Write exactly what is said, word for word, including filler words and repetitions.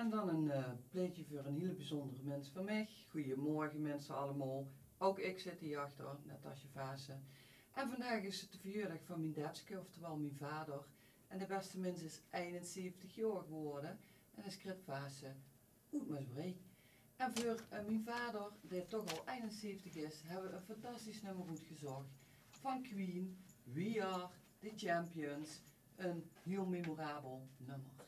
En dan een uh, pleetje voor een hele bijzondere mens van mij. Goedemorgen mensen allemaal. Ook ik zit hier achter, Natasja Vaassen. En vandaag is het de verjaardag van mijn dadske, oftewel mijn vader. En de beste mens is eenenzeventig jaar geworden. En is Grit Vaassen uit Maasbree. En voor uh, mijn vader, die toch al eenenzeventig is, hebben we een fantastisch nummer uitgezocht. Van Queen, We Are The Champions. Een heel memorabel nummer.